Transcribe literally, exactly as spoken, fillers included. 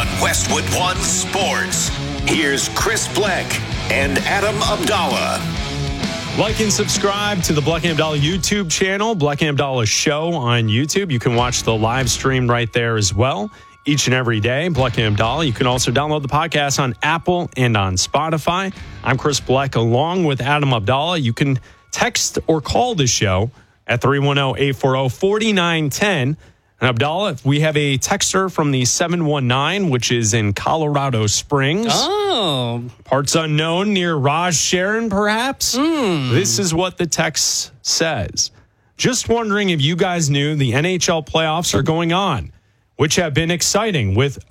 on Westwood One Sports. Here's Chris Bleck and Adam Abdallah. Like and subscribe to the Bleck and Abdallah YouTube channel, Bleck and Abdallah Show on YouTube. You can watch the live stream right there as well each and every day, Bleck and Abdallah. You can also download the podcast on Apple and on Spotify. I'm Chris Bleck along with Adam Abdallah. You can text or call the show at three one zero, eight four zero, four nine one zero. And Abdallah, we have a texter from the seven one nine, which is in Colorado Springs. Oh. Parts unknown near Raj Sharon, perhaps? Mm. This is what the text says. Just wondering if you guys knew the N H L playoffs are going on, which have been exciting with